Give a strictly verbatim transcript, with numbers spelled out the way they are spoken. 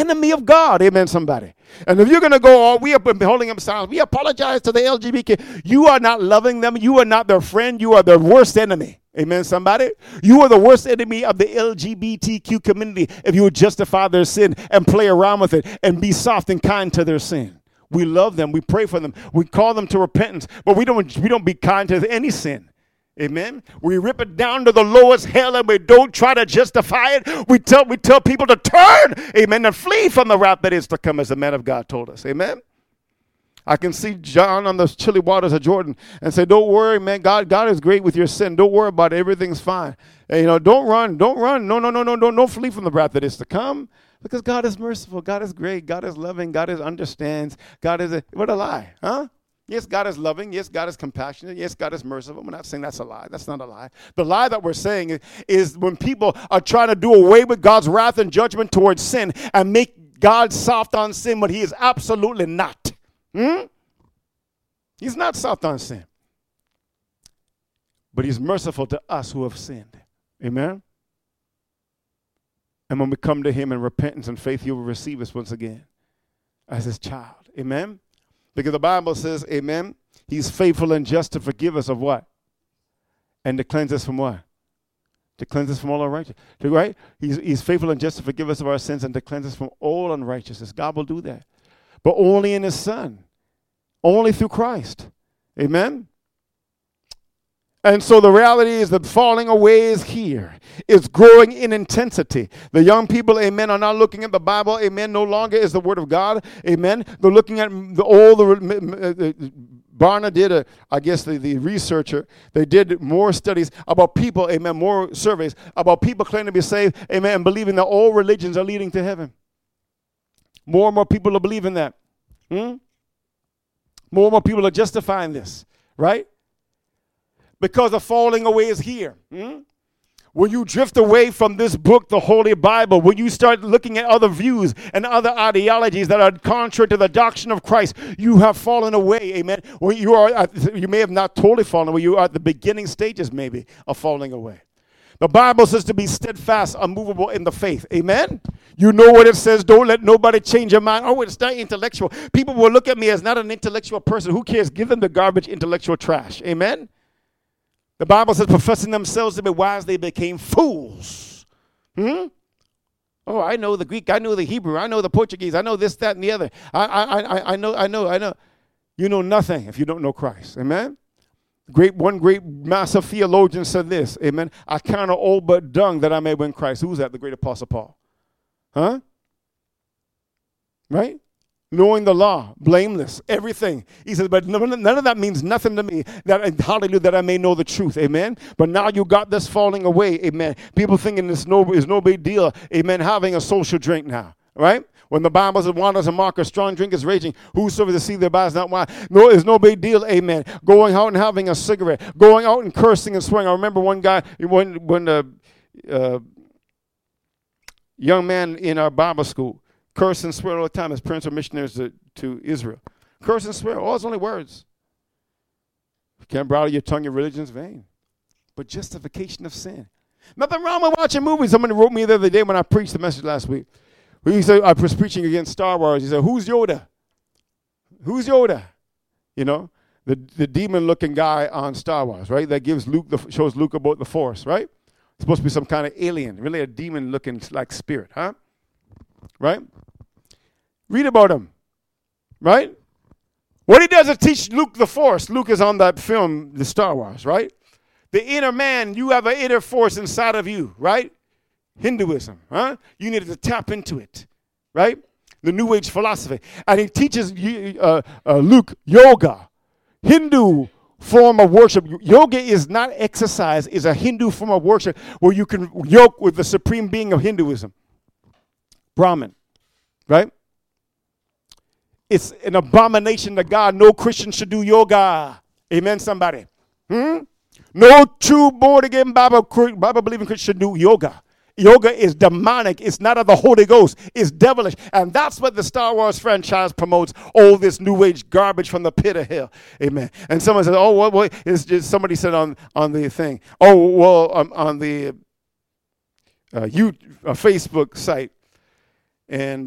enemy of God. Amen, somebody. And if you're going to go, oh, we are holding up signs, we apologize to the L G B T Q. You are not loving them. You are not their friend. You are their worst enemy. Amen, somebody. You are the worst enemy of the L G B T Q community if you would justify their sin and play around with it and be soft and kind to their sin. We love them. We pray for them. We call them to repentance, but we don't, we don't be kind to any sin. Amen. We rip it down to the lowest hell and we don't try to justify it. We tell we tell people to turn, amen, and flee from the wrath that is to come, as the man of God told us. Amen. I can see John on the chilly waters of Jordan and say, don't worry, man. God, God is great with your sin. Don't worry about it. Everything's fine. And, you know, don't run. Don't run. No, no, no, no, don't, don't flee from the wrath that is to come. Because God is merciful. God is great. God is loving. God is understands. God is a, what a lie, huh? Yes, God is loving. Yes, God is compassionate. Yes, God is merciful. We're not saying that's a lie. That's not a lie. The lie that we're saying is, is when people are trying to do away with God's wrath and judgment towards sin and make God soft on sin, but he is absolutely not. Hmm? He's not soft on sin. But he's merciful to us who have sinned. Amen? And when we come to him in repentance and faith, he will receive us once again as his child. Amen? Because the Bible says, amen, he's faithful and just to forgive us of what? And to cleanse us from what? To cleanse us from all unrighteousness. Right? He's, he's faithful and just to forgive us of our sins and to cleanse us from all unrighteousness. God will do that. But only in his Son. Only through Christ. Amen? And so the reality is that falling away is here. It's growing in intensity. The young people, amen, are not looking at the Bible. Amen. No longer is the word of God. Amen. They're looking at the all the Barna did a, I guess the, the researcher, they did more studies about people, amen, more surveys about people claiming to be saved, amen, and believing that all religions are leading to heaven. More and more people are believing that. Hmm? More and more people are justifying this, right? Because the falling away is here. Hmm? When you drift away from this book, the Holy Bible, when you start looking at other views and other ideologies that are contrary to the doctrine of Christ, you have fallen away, amen. When you are, at, you may have not totally fallen away. You are at the beginning stages, maybe, of falling away. The Bible says to be steadfast, unmovable in the faith, amen. You know what it says. Don't let nobody change your mind. Oh, it's not intellectual. People will look at me as not an intellectual person. Who cares? Give them the garbage intellectual trash, amen. The Bible says, professing themselves to be wise, they became fools. Hmm? Oh, I know the Greek. I know the Hebrew. I know the Portuguese. I know this, that, and the other. I, I, I, I know, I know, I know. You know nothing if you don't know Christ. Amen? Great, one great massive theologian said this. Amen? I count it all but dung that I may win Christ. Who's that? The great Apostle Paul. Huh? Right? Knowing the law, blameless, everything. He says, but none of that means nothing to me, that hallelujah, that I may know the truth, amen? But now you got this falling away, amen? People thinking it's no, it's no big deal, amen, having a social drink now, right? When the Bible says, wine doesn't mock, a strong drink is raging, whosoever to see their bodies not wine. No, it's no big deal, amen. Going out and having a cigarette, going out and cursing and swearing. I remember one guy, when, when the uh, young man in our Bible school, curse and swear all the time. His parents were missionaries to, to Israel. Curse and swear, all his only words. You can't bridle your tongue, your religion's vain. But justification of sin. Nothing wrong with watching movies. Somebody wrote me the other day when I preached the message last week. He said, I was preaching against Star Wars. He said, who's Yoda? Who's Yoda? You know, the, the demon-looking guy on Star Wars, right? That gives Luke, the, shows Luke about the Force, right? It's supposed to be some kind of alien, really a demon-looking like spirit, huh? Right? Read about him. Right? What he does is teach Luke the Force. Luke is on that film, the Star Wars, right? The inner man, you have an inner force inside of you, right? Hinduism, huh? You needed to tap into it, right? The New Age philosophy. And he teaches uh, uh, Luke yoga, Hindu form of worship. Yoga is not exercise, it's a Hindu form of worship where you can yoke with the supreme being of Hinduism. Brahman, right? It's an abomination to God. No Christian should do yoga. Amen, somebody. Hmm? No true born-again Bible, Bible-believing Christian should do yoga. Yoga is demonic. It's not of the Holy Ghost. It's devilish. And that's what the Star Wars franchise promotes, all this new age garbage from the pit of hell. Amen. And someone says, oh, what, what? It's just, somebody said on, on the thing, oh, well, um, on the uh, you, uh, Facebook site, and